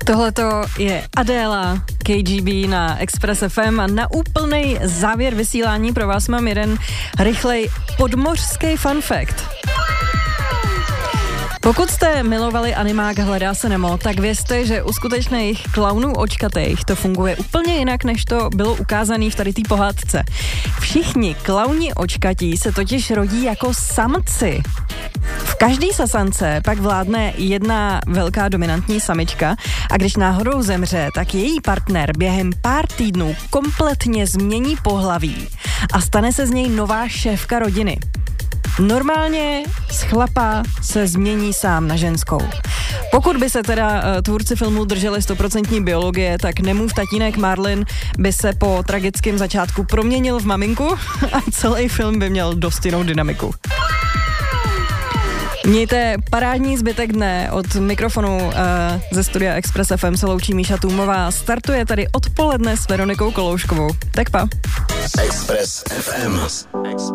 Tohleto je Adéla KGB na Express FM a na úplnej závěr vysílání pro vás mám jeden rychlej podmořský fun fact. Pokud jste milovali animák Hledá se Nemo, tak vězte, že u skutečných klaunů očkatých to funguje úplně jinak, než to bylo ukázané v tady té pohádce. Všichni klauni očkatí se totiž rodí jako samci. V každý sasance pak vládne jedna velká dominantní samička a když náhodou zemře, tak její partner během pár týdnů kompletně změní pohlaví a stane se z něj nová šéfka rodiny. Normálně z chlapa se změní sám na ženskou. Pokud by se teda tvůrci filmu drželi 100% biologie, tak Nemův tatínek Marlin by se po tragickém začátku proměnil v maminku a celý film by měl dost jinou dynamiku. Mějte parádní zbytek dne. Od mikrofonu ze studia Express FM se loučí Míša Tůmová. Startuje tady odpoledne s Veronikou Kolouškovou. Tak pa. Express FM.